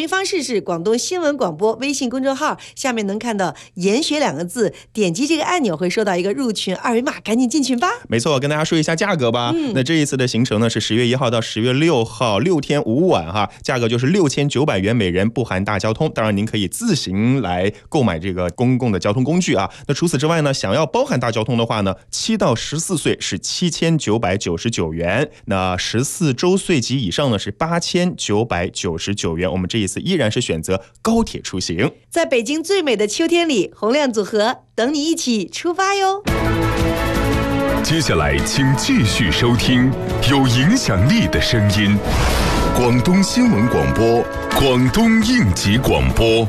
名方式是廣東新聞廣播微信公眾號，下面能看到研學2個字，點擊這個按鈕會收到一個入群二維碼，趕緊進群吧。 沒錯，我跟大家說一下價格吧。那這一次的行程呢是10月1號到10月6號，6天5晚哈，價格就是6900元每人，不含大交通。當然您可以自行來購買這個公共的交通工具啊。那除此之外呢，想要包含大交通的話呢，7到14歲是7999元，那14周歲及以上呢是8999元。我們這一次依然是選擇高鐵出行。 在北京最美的秋天裡，洪亮組合等你一起出發喲。 接下來請繼續收聽有影響力的聲音，廣東新聞廣播，廣東應急廣播。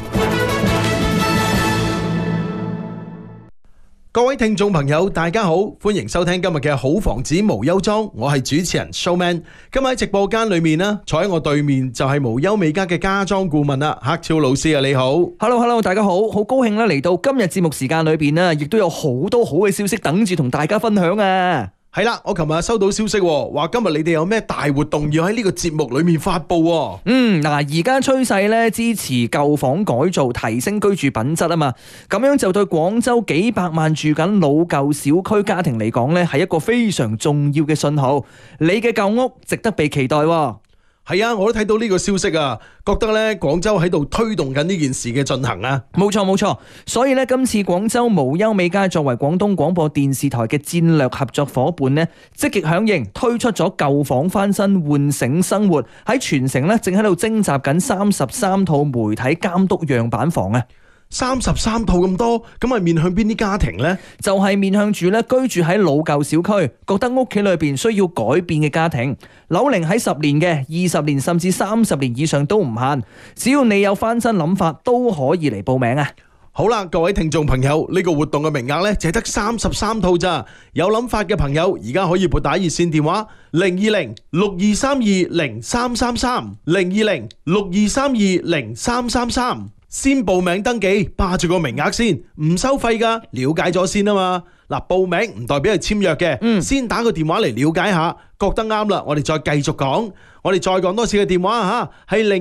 各位聽眾朋友大家好，歡迎收聽今日嘅好房子無憂莊，我係主持人 Showman。今日喺直播間裏面呢，坐喺我對面就係無憂美家嘅家裝顧問啦，黑超老師啊，你好。 Hello， 大家好，好高興啦，嚟到今日節目時間裏邊呢，亦都有好多好嘅消息等住同大家分享啊。 係啦，我琴日收到消息話今日你哋有咩大活動要喺呢個節目裏面發布。 嗱，而家趨勢咧支持舊房改造，提升居住品質啊嘛，咁樣就對廣州幾百萬住緊老舊小區家庭嚟講咧，係一個非常重要嘅信號。你嘅舊屋值得被期待。 係啊，我都睇到呢個消息啊，覺得咧廣州喺度推動緊呢件事嘅進行啊。 冇錯，所以咧今次廣州無憂美家作為廣東廣播電視台嘅戰略合作夥伴呢，積極響應推出咗舊房翻新喚醒生活，喺全城咧正喺度徵集緊33套媒體監督樣板房啊。 33套咁多，咁係面向邊啲家庭呢？ 就係面向住咧居住喺老舊小區，覺得屋企裏邊需要改變嘅家庭，樓齡喺10年嘅、20年甚至30年以上都唔限，只要你有翻新諗法，都可以嚟報名啊！ 好啦，各位聽眾朋友，呢個活動嘅名額呢，淨係得33套咋，有諗法嘅朋友而家可以撥打熱線電話020-6232-0333，020-6232-0333。先報名登記，霸住個名額先，唔收費噶，了解咗先啊嘛。嗱，報名唔代表係簽約嘅，先打個電話嚟了解下，覺得啱啦，我哋再繼續講。我哋再講多次嘅電話吓，係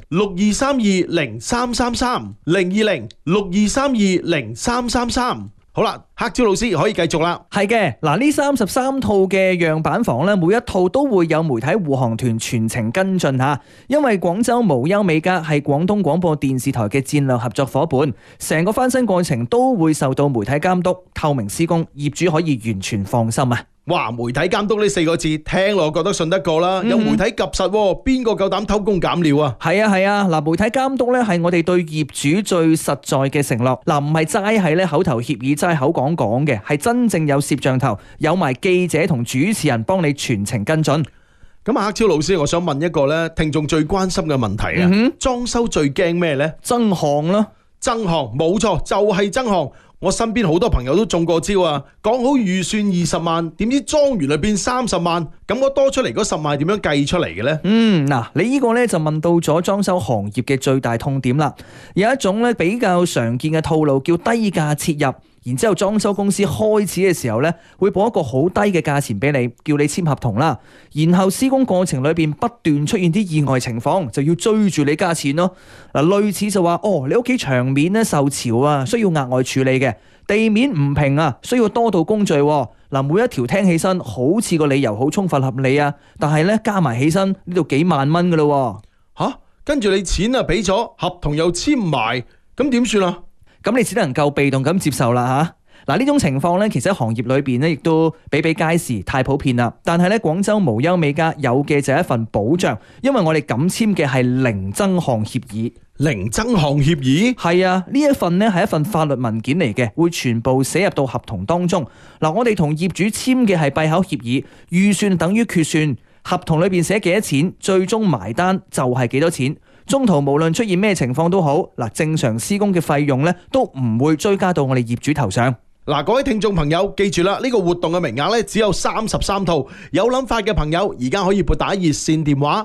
020-6232-0333，020-6232-0333。好啦，黑椒老師可以繼續啦。 係嘅，嗱，呢33套嘅樣板房咧，每一套都會有媒體護航團全程跟進吓，因為廣州無憂美家係廣東廣播電視台嘅戰略合作夥伴，成個翻新過程都會受到媒體監督，透明施工，業主可以完全放心啊。 哇！媒體監督呢4個字聽落覺得信得過啦，有媒體及實，邊個夠膽偷工減料啊？ 係啊，嗱，媒體監督咧係我哋對業主最實在嘅承諾，嗱，唔係齋係咧口頭協議，齋口講嘅，係真正有攝像頭，有埋記者同主持人幫你全程跟進。 咁黑超老師，我想問一個咧聽眾最關心嘅問題啊，裝修最驚咩呢？ 增項啦， 增項冇錯，就係增項。我身邊好多朋友都中過招啊，講好預算20萬，點知裝完就變30萬，咁我多出嚟嗰10萬點樣計出嚟嘅呢？ 嗱，你呢個呢就問到咗裝修行業嘅最大痛點啦。有一種呢比較常見嘅套路叫低價切入，然之後裝修公司開始嘅時候呢會報一個好低嘅價錢俾你，叫你簽合同啦。然後施工過程裏邊不斷出現啲意外情況，就要追住你加錢咯。嗱，類似就話你屋企牆面呢受潮啊，需要額外處理嘅。地面唔平啊，需要多道工序。嗱，每一條聽起身好似個理由好充分合理啊，但係咧加埋起身呢度幾萬蚊噶咯。 跟住你錢啊俾咗，合同又簽埋，咁點算啊？ 咁你只能夠被動咁接受啦吓。嗱，呢種情況咧，其實喺行業裏邊咧，亦都比比皆是，太普遍啦。但係咧，廣州無憂美家有嘅就係一份保障，因為我哋咁簽嘅係零增項協議。 零增項協議？係啊，呢一份呢係一份法律文件嚟嘅，會全部寫入到合同當中。嗱，我哋同業主簽嘅係閉口協議，預算等於決算，合同裏邊寫幾多錢，最終埋單就係幾多錢。中途無論出現咩情況都好，嗱，正常施工嘅費用呢都唔會追加到我哋業主頭上。 嗱，各位聽眾朋友記住啦，呢個活動嘅名額咧只有33套，有諗法嘅朋友而家可以撥打熱線電話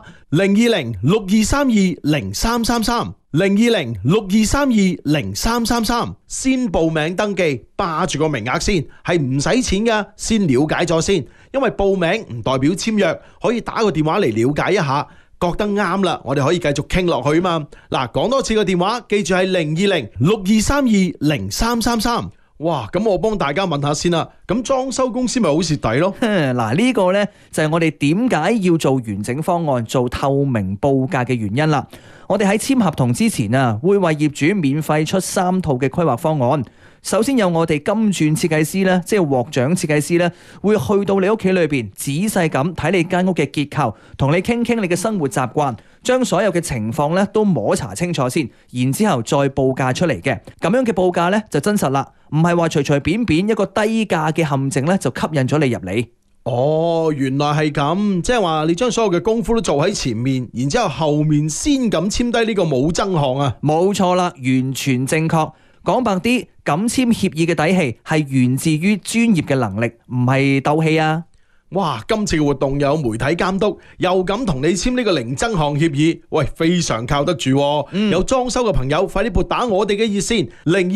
020-6232-0333，020-6232-0333，先報名登記，霸住個名額先，係唔使錢噶，先了解咗先，因為報名唔代表簽約，可以打個電話嚟了解一下。 覺得啱啦，我哋可以繼續傾落去嘛。嗱，講多次個電話，記住係020-6232-0333。哇，咁我幫大家問下先啦。咁裝修公司咪好蝕底咯？ 嗱，呢個呢就係我哋點解要做完整方案、做透明報價嘅原因啦。我哋喺簽合同之前啊，會為業主免費出3套嘅規劃方案。首先有我哋金鑽設計師咧，即係獲獎設計師咧，會去到你屋企裏邊仔細咁睇你間屋嘅結構，同你傾傾你嘅生活習慣，將所有嘅情況咧都摸查清楚先，然之後再報價出嚟嘅。咁樣嘅報價咧就真實啦，唔係話隨隨便便一個低價嘅陷阱咧就吸引咗你入嚟。 哦，原來係咁，即係話你將所有嘅功夫都做喺前面，然之後後面先咁簽低呢個冇爭項啊？ 冇錯啦，完全正確。講白啲，咁簽協議嘅底氣係源自於專業嘅能力，唔係鬥氣啊！ 哇，今次嘅活動有媒體監督，又敢同你簽呢個零爭項協議，喂，非常靠得住喎。有裝修嘅朋友，快啲撥打我哋嘅熱線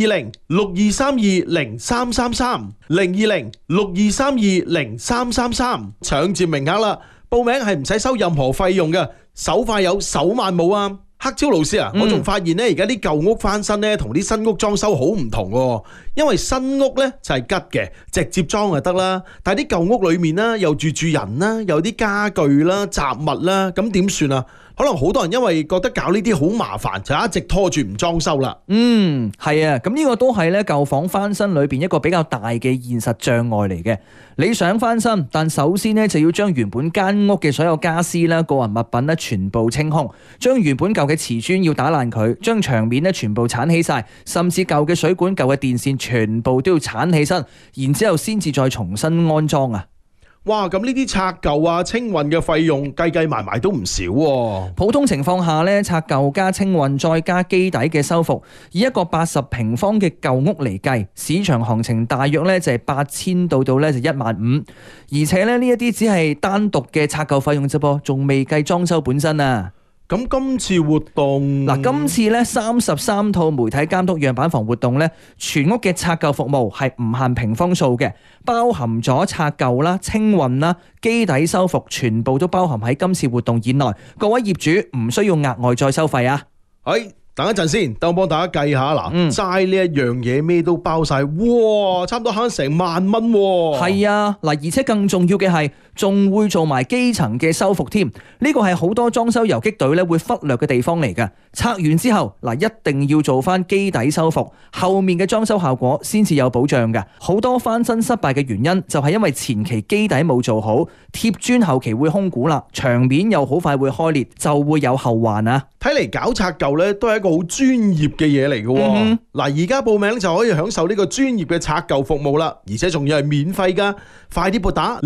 020-6232-0333，020-6232-0333，搶佔名額啦！報名係唔使收任何費用嘅，手快有手慢冇啊！黑超老師啊，我仲發現咧，而家啲舊屋翻新咧，同啲新屋裝修好唔同喎。因為新屋咧就係吉嘅，直接裝就得啦。但係啲舊屋裏面啦，又住人啦，有啲家具啦、雜物啦，咁點算啊？可能好多人因為覺得搞呢啲好麻煩，就一直拖住唔裝修啦。 係啊，咁呢個都係咧舊房翻新裏邊一個比較大嘅現實障礙嚟嘅。你想翻新，但首先呢就要將原本間屋嘅所有家私啦、個人物品咧全部清空，將原本舊嘅瓷磚要打爛佢，將牆面咧全部鏟起晒，甚至舊嘅水管、舊嘅電線全部都要鏟起身，然之後先至再重新安裝啊！ 哇，咁呢啲拆舊啊、清運嘅費用計埋埋都唔少喎。 普通情況下咧，拆舊加清運再加基底嘅修復，以一個80平方嘅舊屋嚟計，市場行情大約咧就係8000到咧就15000，而且咧呢一啲只係單獨嘅拆舊費用啫噃，仲未計裝修本身啊。 咁今次活動今次咧33套媒體監督樣板房活動咧，全屋嘅拆舊服務係唔限平方數嘅，包含咗拆舊啦、清運啦、基底修復，全部都包含喺今次活動以內。各位業主唔需要額外再收費啊！ 等一陣先，等我幫大家計下嗱，齋呢一樣嘢咩都包晒，哇，差唔多慳成10000蚊喎。係啊，而且更重要嘅係，仲會做埋基層嘅修復添。呢個係好多裝修游擊隊咧會忽略嘅地方嚟㗎。拆完之後一定要做翻基底修復，後面嘅裝修效果先至有保障㗎。好多翻新失敗嘅原因就係因為前期基底冇做好，貼磚後期會空鼓啦，牆面又好快會開裂，就會有後患啊！ 睇嚟搞拆舊咧都係一個好專業嘅嘢嚟嘅。而家報名就可以享受呢個專業嘅拆舊服務啦，而且仲要係免費噶。快啲撥打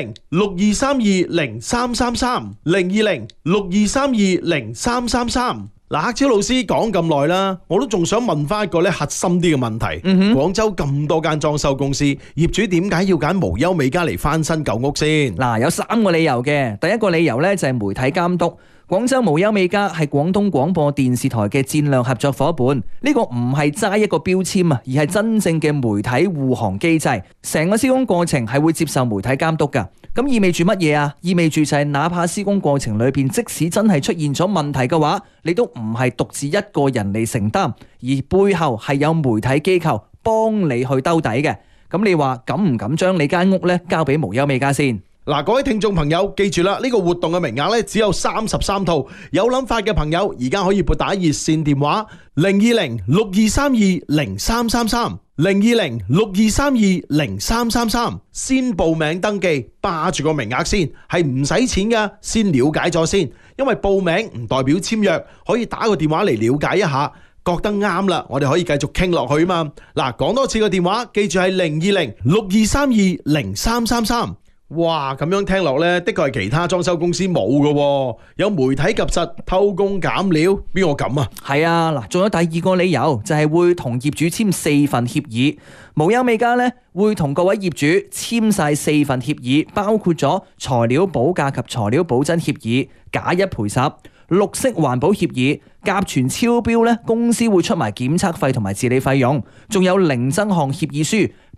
020-6232-0333，020-6232-0333。黑超老師講咁耐啦，我都仲想問翻一個咧核心啲嘅問題。廣州咁多間裝修公司，業主點解要揀無憂美家嚟翻新舊屋先？ 有3個理由嘅。第一個理由咧就係媒體監督。廣州無憂美家係廣東廣播電視台嘅戰略合作夥伴，呢個唔係齋一個標籤啊，而係真正嘅媒體護航機制。成個施工過程係會接受媒體監督噶。咁意味住乜嘢啊？意味住就係哪怕施工過程裏邊即使真係出現咗問題嘅話，你都唔係獨自一個人嚟承擔，而背後係有媒體機構幫你去兜底嘅。咁你話敢唔敢將你間屋咧交俾無憂美家先？ 各位聽眾朋友記住啦，呢個活動嘅名額咧只有33套，有諗法嘅朋友而家可以撥打熱線電話020-6232-0333，020-6232-0333，先報名登記，霸住個名額先，係唔使錢噶，先了解咗先，因為報名唔代表簽約，可以打個電話嚟了解一下，覺得啱啦，我哋可以繼續傾落去嘛。講多次個電話，記住係020-6232-0333。哇，咁樣聽落呢，的確係其他裝修公司冇嘅，有媒體及實偷工減料，邊個敢啊？係啊，仲有第二個理由就係會同業主簽4份協議。無憂美家呢會同各位業主簽晒4份協議，包括咗材料保價及材料保真協議，假一賠10。綠色環保協議，甲醛超標咧，公司會出埋檢測費同埋治理費用，仲有零爭項協議書，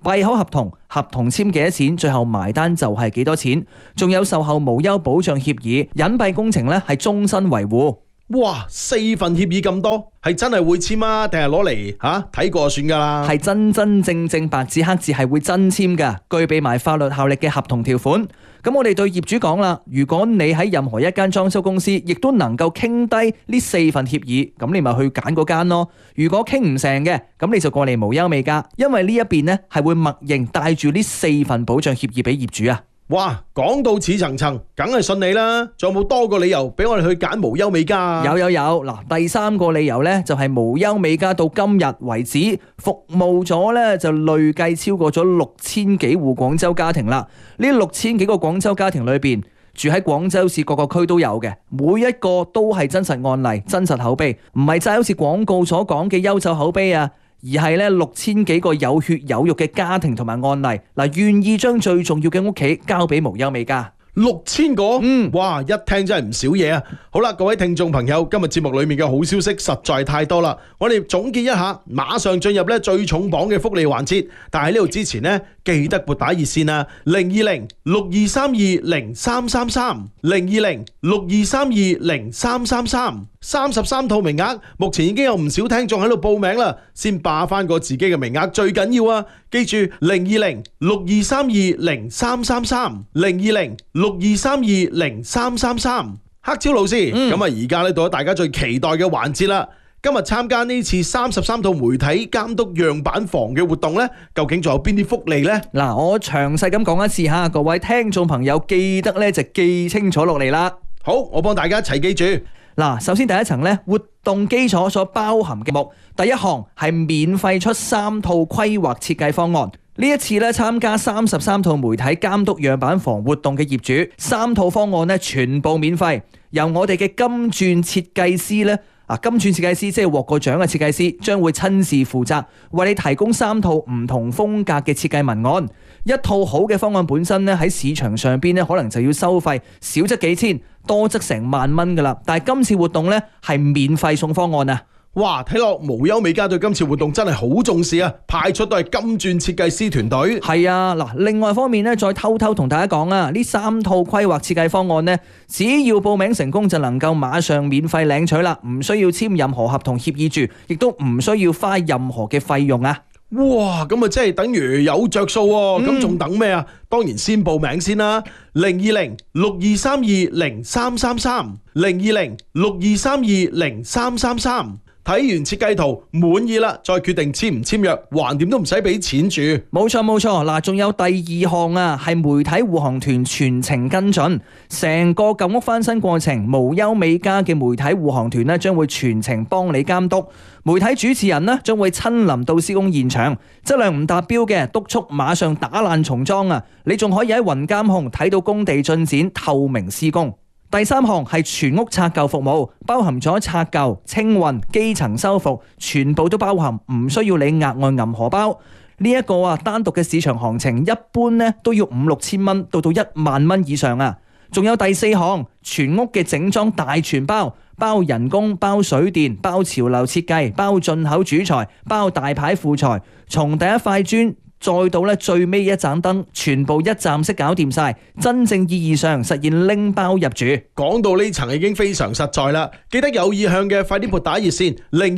閉口合同，合同簽幾多錢，最後埋單就係幾多錢。仲有售後無憂保障協議，隱蔽工程咧係終身維護。 哇，4份協議咁多，係真係會簽啊，定係攞嚟睇過就算噶啦？ 係真真正正白紙黑字係會真簽噶，具備埋法律效力嘅合同條款。咁我哋對業主講啦，如果你喺任何一間裝修公司，亦都能夠傾低呢4份協議，咁你咪去揀嗰間咯。如果傾唔成嘅，咁你就過嚟無憂美家，因為呢一邊呢係會默認帶住呢4份保障協議俾業主啊。 哇，講到似層層，梗係信你啦。仲有冇多個理由俾我哋去揀無憂美家啊？ 有嗱，第3個理由呢，就係無憂美家到今日為止服務咗呢，就累計超過咗6000幾戶廣州家庭啦。呢6000幾個廣州家庭裏邊，住喺廣州市各個區都有嘅，每一個都係真實案例、真實口碑，唔係齋好似廣告所講嘅優秀口碑啊。而係咧6000幾個有血有肉嘅家庭同埋案例，願意將最重要嘅屋企交俾無憂美家。 6000個，哇！一聽真係唔少嘢啊！好啦，各位聽眾朋友，今日節目裏面嘅好消息實在太多啦，我哋總結一下，馬上進入咧最重磅嘅福利環節。但係喺呢度之前呢，記得撥打熱線啊，020-6232-0333，020-6232-0333。33套名額，目前已經有唔少聽眾喺度報名啦，先霸翻個自己嘅名額最緊要啊！記住020-6232-0333，020-6232-0333。黑超老師，咁啊而家咧到咗大家最期待嘅環節啦。今日參加呢次33套媒體監督樣板房嘅活動呢，究竟仲有邊啲福利呢？ 嗱，我詳細咁講一次吓，各位聽眾朋友記得咧就記清楚落嚟啦。 好，我幫大家一齊記住。 嗱，首先第一層咧，活動基礎所包含嘅目，第一項係免費出3套規劃設計方案。呢一次咧參加33套媒體監督樣板房活動嘅業主，3套方案咧全部免費，由我哋嘅金鑽設計師咧。金鑽設計師即係獲過獎嘅設計師，將會親自負責為你提供3套唔同風格嘅設計文案。一套好嘅方案本身咧喺市場上邊咧可能就要收費，少則幾千，多則成萬蚊噶啦。但係今次活動咧係免費送方案啊！ 哇，睇落無憂美家對今次活動真係好重視啊！派出都係金鑽設計師團隊。係啊，嗱，另外方面咧，再偷偷同大家講啊，呢3套規劃設計方案呢，只要報名成功就能夠馬上免費領取啦，唔需要簽任何合同協議住，亦都唔需要花任何嘅費用啊！ 哇，咁啊即係等於有着數喎，咁仲等咩啊？當然先報名先啦，020-6232-0333，020-6232-0333。睇完設計圖滿意啦，再決定簽唔簽約，橫掂都唔使俾錢住。 冇錯，嗱，仲有第2項啊，係媒體護航團全程跟進，成個舊屋翻新過程，無憂美家嘅媒體護航團呢將會全程幫你監督，媒體主持人呢將會親臨到施工現場，質量唔達標嘅督促馬上打爛重裝啊！你仲可以喺雲監控睇到工地進展，透明施工。第3項係全屋拆舊服務，包含咗拆舊、清運、基層修復，全部都包含，唔需要你額外揞荷包。呢一個啊，單獨嘅市場行情一般呢都要5-6千蚊到1萬蚊以上啊。仲有第4項，全屋嘅整裝大全包，包人工、包水電、包潮流設計、包進口主材、包大牌副材，從第一塊磚再到咧最尾一盞燈，全部一站式搞掂晒，真正意義上實現拎包入住。 講到呢層已經非常實在啦，記得有意向嘅快啲撥打熱線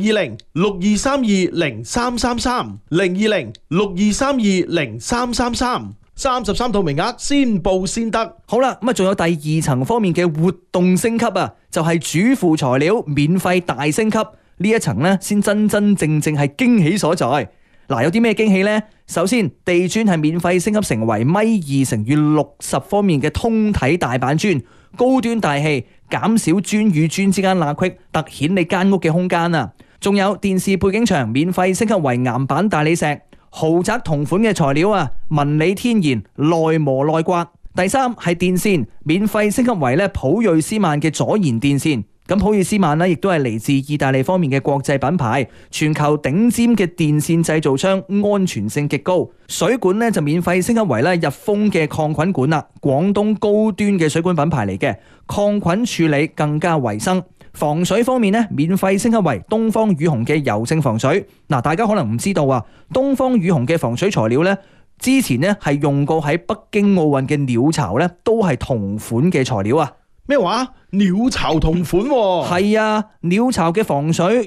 020-6232-0333，020-6232-0333。33套名額先報先得。 好啦，咁啊仲有第2層方面嘅活動升級啊，就係主輔材料免費大升級。呢一層呢，先真真正正係驚喜所在。嗱，有啲咩驚喜呢？首先，地磚係免費升級成為1.2x60方面嘅通體大板磚，高端大氣，減少磚與磚之間罅隙，凸顯你間屋嘅空間啊！仲有電視背景牆免費升級為岩板大理石，豪宅同款嘅材料啊，紋理天然，耐磨耐刮。第3係電線，免費升級為普銳斯曼嘅左燃電線。咁普銳斯曼呢，亦都係嚟自意大利方面嘅國際品牌，全球頂尖嘅電線製造商，安全性極高。水管呢，就免費升級為日豐嘅抗菌管啦，廣東高端嘅水管品牌嚟嘅，抗菌處理更加衛生。防水方面呢，免費升級為東方雨虹嘅柔性防水。嗱，大家可能唔知道啊，東方雨虹嘅防水材料呢， 之前呢係用過喺北京奧運嘅鳥巢呢，都係同款嘅材料啊。 咩話？鳥巢同款喎？ 係啊，鳥巢嘅防水